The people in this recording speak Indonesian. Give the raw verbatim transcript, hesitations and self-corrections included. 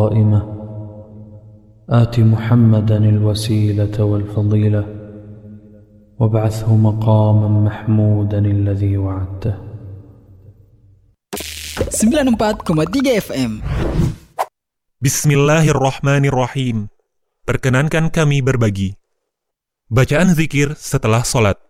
قائمة آت محمدا الوسيلة والفضيلة وابعثه مقاما محمودا الذي وعدته. sembilan puluh empat koma tiga F M. Bismillahirrahmanirrahim. Perkenankan kami berbagi bacaan zikir setelah sholat.